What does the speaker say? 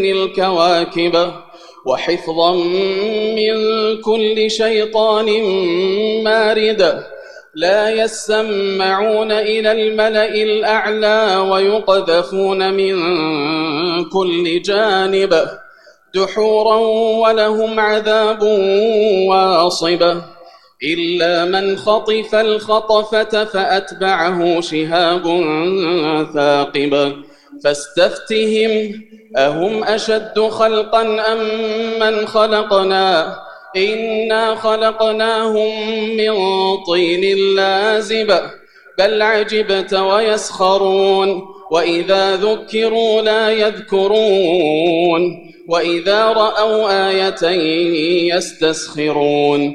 الكواكب وحفظا من كل شيطان مارد لا يسمعون إلى الملأ الأعلى ويقذفون من كل جانب دحورا ولهم عذاب واصب إلا من خطف الخطفة فأتبعه شهاب ثاقب فاستفتهم أهم أشد خلقا أم من خلقنا إنا خلقناهم من طين لازب بل عجبت ويسخرون وإذا ذكروا لا يذكرون وإذا رأوا آية يستسخرون